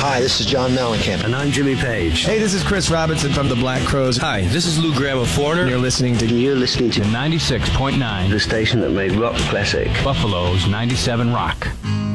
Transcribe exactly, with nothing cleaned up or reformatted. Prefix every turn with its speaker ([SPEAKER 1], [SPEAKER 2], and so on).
[SPEAKER 1] Hi, this is John Mellencamp.
[SPEAKER 2] And I'm Jimmy Page.
[SPEAKER 3] Hey, this is Chris Robinson from the Black Crowes.
[SPEAKER 4] Hi, this is Lou Graham of Foreigner.
[SPEAKER 3] And you're listening to...
[SPEAKER 2] You're listening to
[SPEAKER 5] ninety-six point nine.
[SPEAKER 2] The station that made rock classic.
[SPEAKER 5] Buffalo's ninety-seven Rock.